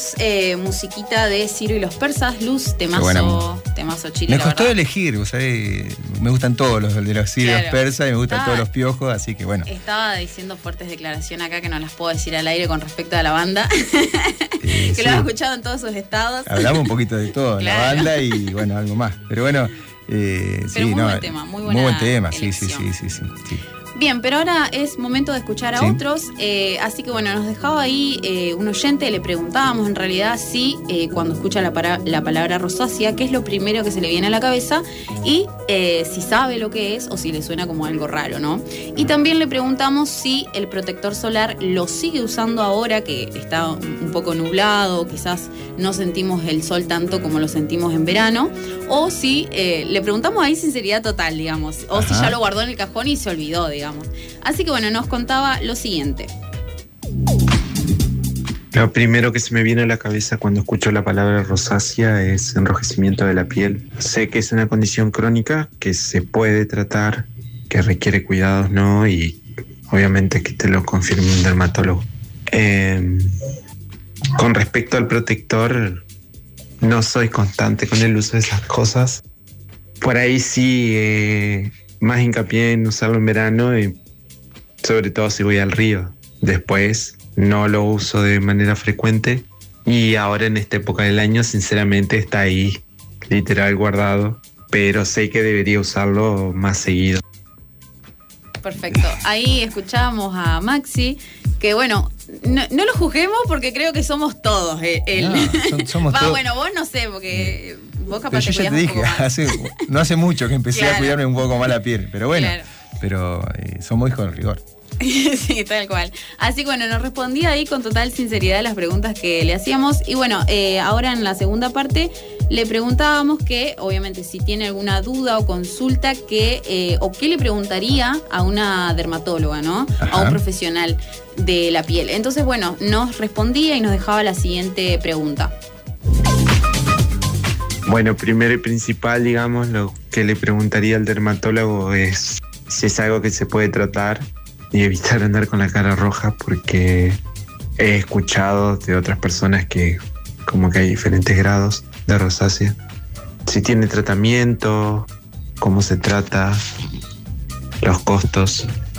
escuchamos musiquita de Ciro y los Persas, Luz, temazo chile. Me costó elegir, o sea, me gustan todos los de los Ciro y los Persas, y me gustan todos los Piojos, así que bueno. Estaba diciendo fuertes declaraciones acá que no las puedo decir al aire con respecto a la banda. Que sí. Lo he escuchado en todos sus estados. Hablamos un poquito de todo, la banda y bueno, algo más. Pero bueno, buen tema, muy buen tema, sí. Bien, pero ahora es momento de escuchar a otros, así que bueno, nos dejaba ahí un oyente, le preguntábamos en realidad si cuando escucha la palabra rosácea, qué es lo primero que se le viene a la cabeza y si sabe lo que es o si le suena como algo raro, ¿no? Y también le preguntamos si el protector solar lo sigue usando ahora que está un poco nublado, quizás no sentimos el sol tanto como lo sentimos en verano, o si le preguntamos ahí sinceridad total, digamos, o si ya lo guardó en el cajón y se olvidó, digamos. Así que bueno, nos contaba lo siguiente. Lo primero que se me viene a la cabeza cuando escucho la palabra rosácea es enrojecimiento de la piel. Sé que es una condición crónica que se puede tratar, que requiere cuidados, ¿no? Y obviamente que te lo confirme un dermatólogo. Con respecto al protector, no soy constante con el uso de esas cosas. Por ahí sí, más hincapié en usarlo en verano y sobre todo si voy al río. Después no lo uso de manera frecuente y ahora en esta época del año sinceramente está ahí literal guardado, pero sé que debería usarlo más seguido. Perfecto, ahí escuchábamos a Maxi, que bueno, no lo juzguemos porque creo que somos todos somos todos. Bueno, vos no sé, porque vos capaz yo ya te dije, no hace mucho que empecé a cuidarme un poco más la piel, pero bueno, pero somos hijos con rigor. Sí, tal cual. Así que bueno, nos respondía ahí con total sinceridad las preguntas que le hacíamos. Y bueno, ahora en la segunda parte le preguntábamos que, obviamente, si tiene alguna duda o consulta o qué le preguntaría a una dermatóloga, ¿no? Ajá. A un profesional de la piel. Entonces, bueno, nos respondía y nos dejaba la siguiente pregunta. Bueno, primero y principal, digamos, lo que le preguntaría al dermatólogo es si es algo que se puede tratar y evitar andar con la cara roja, porque he escuchado de otras personas que como que hay diferentes grados de rosácea. Si tiene tratamiento, cómo se trata, los costos.